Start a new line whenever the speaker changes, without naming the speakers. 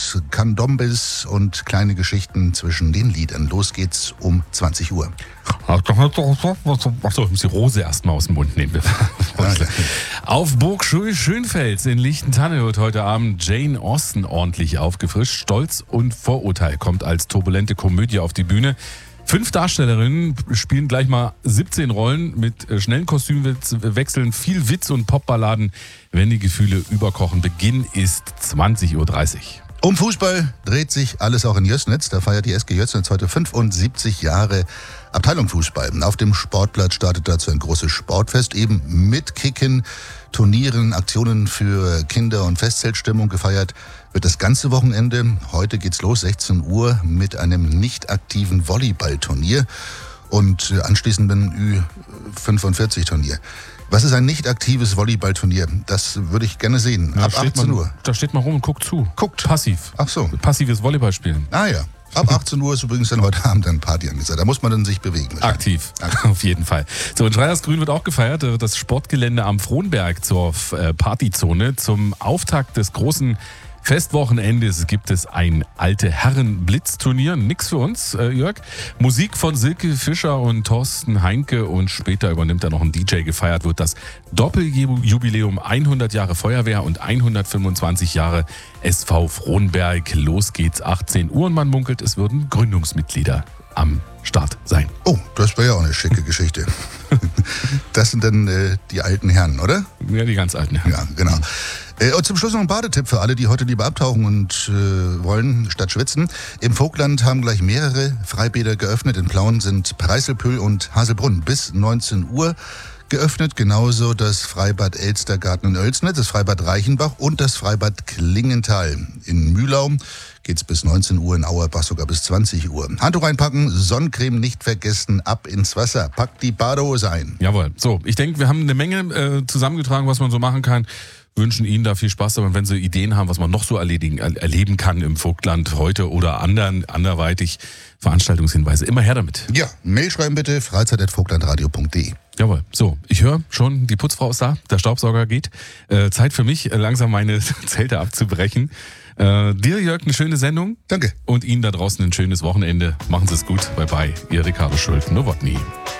Blues, Candombes und kleine Geschichten zwischen den Liedern. Los geht's um 20 Uhr.
Achso, muss die Rose erstmal aus dem Mund nehmen. Auf Burg Schönfels in Lichtentanne wird heute Abend Jane Austen ordentlich aufgefrischt. Stolz und Vorurteil kommt als turbulente Komödie auf die Bühne. 5 Darstellerinnen spielen gleich mal 17 Rollen mit schnellen Kostümwechseln, viel Witz und Popballaden, wenn die Gefühle überkochen. Beginn ist 20.30 Uhr.
Um Fußball dreht sich alles auch in Jößnitz. Da feiert die SG Jößnitz heute 75 Jahre Abteilung Fußball. Auf dem Sportplatz startet dazu ein großes Sportfest, eben mit Kicken, Turnieren, Aktionen für Kinder und Festzeltstimmung. Gefeiert wird das ganze Wochenende. Heute geht's los, 16 Uhr, mit einem nicht aktiven Volleyballturnier und anschließenden Ü45-Turnier. Was ist ein nicht aktives Volleyballturnier? Das würde ich gerne sehen. Ab 18 Uhr.
Da steht man rum und guckt zu.
Guckt.
Passiv.
Ach so.
Passives Volleyballspielen.
Ah ja. Ab 18 Uhr ist übrigens dann heute Abend eine Party angesagt. Da muss man dann sich bewegen.
Aktiv. Auf jeden Fall. So, in Schreiersgrün wird auch gefeiert. Das Sportgelände am Frohnberg zur Partyzone. Zum Auftakt des großen Festwochenendes gibt es ein alte Herren-Blitzturnier. Nix für uns, Jörg. Musik von Silke Fischer und Thorsten Heinke und später übernimmt er noch ein DJ. Gefeiert wird das Doppeljubiläum 100 Jahre Feuerwehr und 125 Jahre SV Frohnberg. Los geht's 18 Uhr und man munkelt, es würden Gründungsmitglieder am Start sein.
Oh, das wäre ja auch eine schicke Geschichte. Das sind dann die alten Herren, oder?
Ja, die ganz alten Herren.
Ja, genau. Und zum Schluss noch ein Badetipp für alle, die heute lieber abtauchen und wollen, statt schwitzen. Im Vogtland haben gleich mehrere Freibäder geöffnet. In Plauen sind Preißelpühl und Haselbrunn bis 19 Uhr geöffnet. Genauso das Freibad Elstergarten in Oelsnitz, das Freibad Reichenbach und das Freibad Klingenthal. In Mühlau geht's bis 19 Uhr, in Auerbach sogar bis 20 Uhr. Handtuch einpacken, Sonnencreme nicht vergessen, ab ins Wasser. Packt die Badehose ein.
Jawohl. So, ich denke, wir haben eine Menge zusammengetragen, was man so machen kann. Wünschen Ihnen da viel Spaß, aber wenn Sie Ideen haben, was man noch so erleben kann im Vogtland heute oder anderweitig, Veranstaltungshinweise, immer her damit.
Ja, Mail schreiben bitte, freizeit@vogtlandradio.de.
Jawohl, so, ich höre schon, die Putzfrau ist da, der Staubsauger geht. Zeit für mich, langsam meine Zelte abzubrechen. Dir, Jörg, eine schöne Sendung.
Danke.
Und Ihnen da draußen ein schönes Wochenende. Machen Sie es gut. Bye bye. Ihr Ricardo Schult. Nowotny.